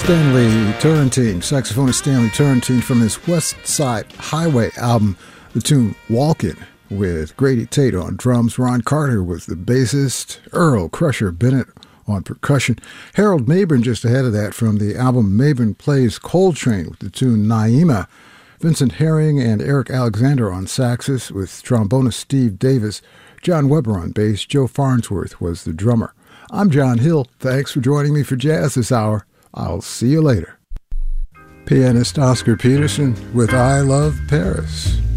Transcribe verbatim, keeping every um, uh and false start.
Stanley Turrentine, saxophonist Stanley Turrentine from his West Side Highway album, the tune Walkin', with Grady Tate on drums. Ron Carter was the bassist, Earl Crusher Bennett on percussion. Harold Mabern just ahead of that from the album Mabern Plays Coltrane with the tune Naima. Vincent Herring and Eric Alexander on saxes with trombonist Steve Davis. John Weber on bass. Joe Farnsworth was the drummer. I'm John Hill. Thanks for joining me for Jazz this hour. I'll see you later. Pianist Oscar Peterson with I Love Paris.